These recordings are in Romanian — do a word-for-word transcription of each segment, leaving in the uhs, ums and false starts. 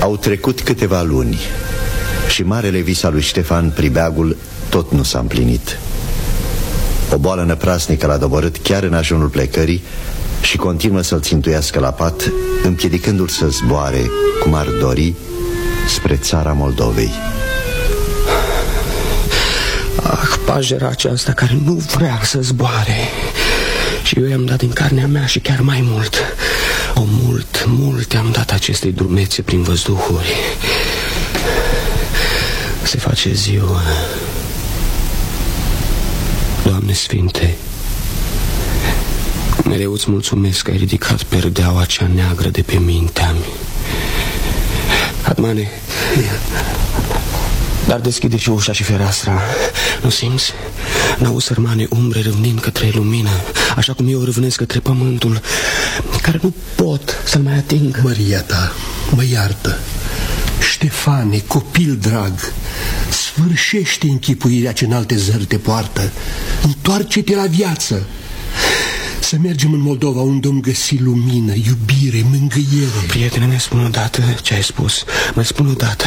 Au trecut câteva luni și marele vis al lui Ștefan Pribeagul tot nu s-a împlinit. O boală năprasnică l-a doborât chiar în ajunul plecării și continuă să-l țintuiască la pat, împiedicându-l să zboare, cum ar dori, spre țara Moldovei. Ah, pajera aceasta care nu vrea să zboare. Și eu i-am dat din carnea mea și chiar mai mult. O, mult, mult am dat acestei drumețe prin văzduhuri. Se face ziua. Doamne Sfinte, mereu îți mulțumesc că ai ridicat perdeaua cea neagră de pe mintea-mi. Hadmane, dar deschide și ușa și fereastra. Nu simți? N-auzi, sărmane, umbre râvnind către lumină, așa cum eu râvnesc către pământul, care nu pot să-l mai ating. Măria ta, mă iartă. Ștefane, copil drag, sfârșește închipuirea ce în alte zări te poartă. Întoarce-te la viață. Să mergem în Moldova, unde om găsi lumină, iubire, mângâiere. Prietene, ne spun odată ce ai spus. Mai spun odată.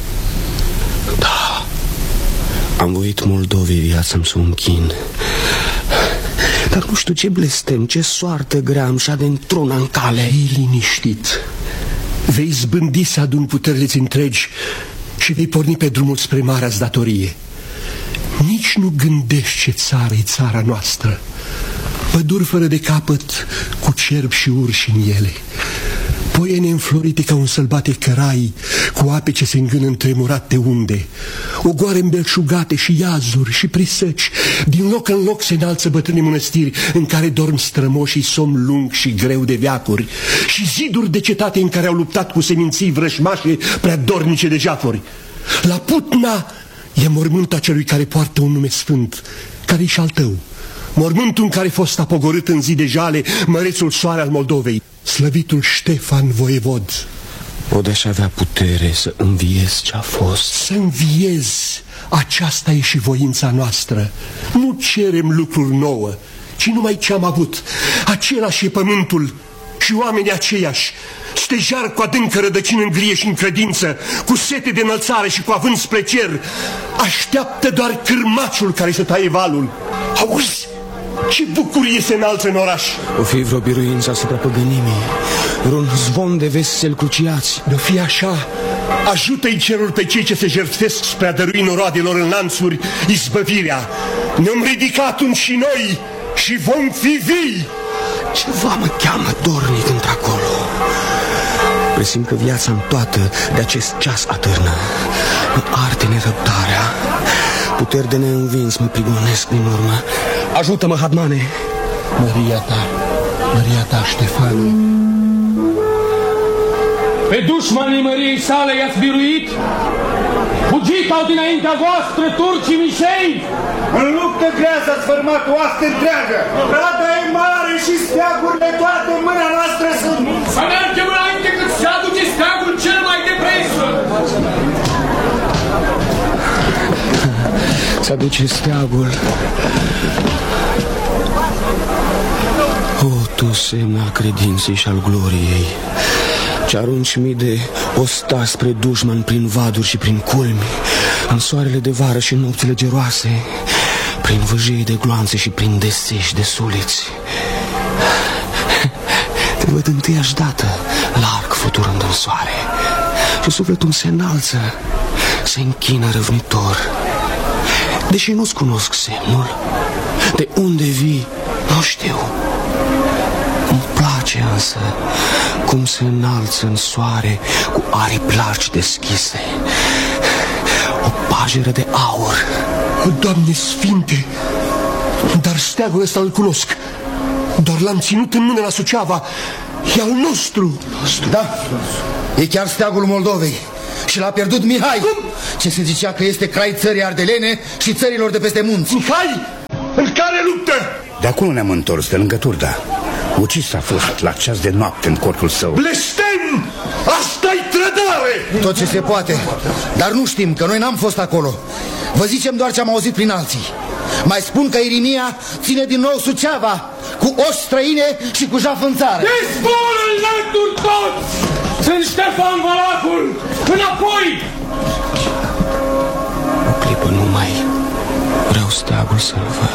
Da, am voit Moldovei viața-mi să o închin. Dar nu știu ce blestem, ce soartă grea îmi șade într-una în cale. Fii liniștit. Vei zbândi să aduni puterile-ți întregi și vei porni pe drumul spre marea-ți datorie. Nici nu gândești ce țară e țara noastră. Păduri fără de capăt, cu cerbi și urși în ele, poiene înflorite ca un sălbatic cărai, cu ape ce se îngână întremurate unde, ogoare îmbelșugate și iazuri și prisăci. Din loc în loc se înalță bătrâni mănăstiri în care dorm strămoșii somn lung și greu de veacuri, și ziduri de cetate în care au luptat cu seminții vrășmașe prea dornice de jafuri. La Putna e mormântul acelui care poartă un nume sfânt, care-i și al tău, mormântul în care fost apogorât în zi de jale mărețul soare al Moldovei, slăvitul Ștefan voievod. O de-aș avea putere să înviez ce-a fost. Să înviezi, aceasta e și voința noastră. Nu cerem lucruri nouă, ci numai ce-am avut. Același e pământul și oamenii aceiași, stejar cu adâncă rădăcină în grie și în credință, cu sete de înălțare și cu avânt spre cer. Așteaptă doar cârmaciul care să taie valul. Auzi? Ce bucurie se înalță în oraș! O fi vreo biruință asupra păgânimii, vreun zvon de veseli cruciați. Nu fi așa. Ajută-i cerul pe cei ce se jertfesc spre a dărui noroadelor în lanțuri izbăvirea. Ne-am ridicat atunci și noi și vom fi vii. Ceva mă cheamă dornic într-acolo. Presimt că viața-mi toată de acest ceas atârnă. Mă arde nerăbdarea. Puteri de neînvins mă prigonesc din urmă. Ajută-mă, Hadmane! Măria ta, Măria ta, Ștefane. Pe dușmanii măriei sale i-ați biruit? Fugit-au dinaintea voastră turcii mișei? În luptă grea s-a sfârmat oaste întreagă. Rada e mare și steagurile toate în mâna noastră sunt. Să mergem înainte cât se aduce steagul cel mai de presă. Se aduce steagul. O, tu semn al credinței și al gloriei, ce arunci mii de ostași spre dușman prin vaduri și prin culmi, în soarele de vară și în nopțile geroase, prin vâjei de gloanțe și prin deseși de suliți. Te văd întâiași dată, larg fluturând în soare, și sufletul se înalță, se închină răvnitor. Deși nu-ți cunosc semnul, de unde vii, nu știu. Îmi place însă cum se înalță în soare cu aripi largi deschise, o pajeră de aur. O, Doamne Sfinte, dar steagul ăsta îl cunosc. Doar l-am ținut în mână la Suceava. E al nostru. Da, e chiar steagul Moldovei. Și l-a pierdut Mihai. Cum? Ce se zicea că este crai țării ardelene și țărilor de peste munți. Mihai? În care luptă? De acolo ne-am întors, de lângă Turda. Ucis a fost la ceas de noapte în cortul său. Blestem! Asta-i trădare! Tot ce se poate. Dar nu știm, că noi n-am fost acolo. Vă zicem doar ce am auzit prin alții. Mai spun că Irimia ține din nou Suceava, cu oși străine și cu jaf în țară. Dezbolă în lături toți! Sunt Ștefan Valahul, Înapoi! O clipă numai. Vreau steagul să-l văd.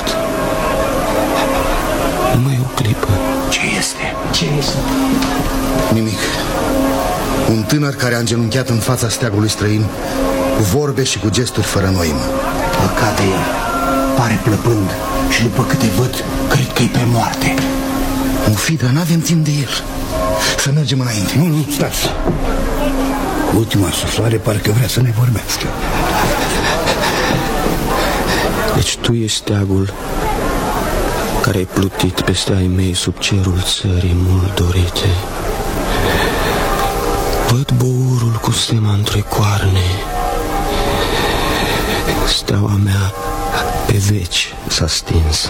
Numai o clipă. Ce este? Ce este? Nimic. Un tânăr care a îngenunchiat în fața steagului străin, cu vorbe și cu gesturi fără noimă. Păcate el. Pare plăpând și după câte văd, cred că e pe moarte. Nu fi, dar n-avem timp de el. Să mergem înainte. Nu, nu, stați. Ultima suflare parcă vrea să ne vorbească. Deci tu ești steagul care ai plutit peste ai mei sub cerul țării mult dorite. Văd bourul cu stema între coarne. Steaua mea pe veci s-a stins.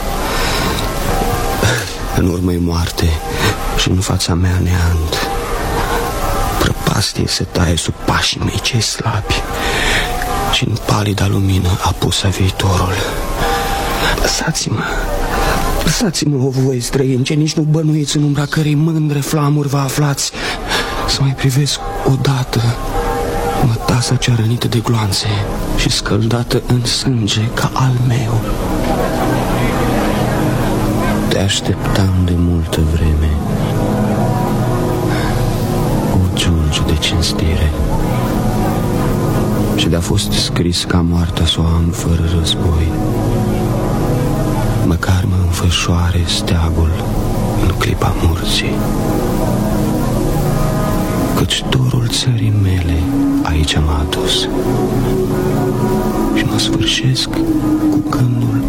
În urmă-i moarte și în fața mea neant. Prăpastie se taie sub pașii mei cei slabi și în palida lumină apusă viitorul. Lăsați-mă, lăsați-mă, o voi străini, ce nici nu bănuiți în umbra cărei mândre flamuri vă aflați, să mai privesc odată mătasa cea rănită de gloanțe și scăldată în sânge ca al meu. Te așteptam de multă vreme, o giunge de cinstire, și de-a fost scris ca moartea să o am fără război. Măcar mă înfășoare steagul în clipa morții, căci dorul țării mele aici m-a adus și mă sfârșesc cu gândul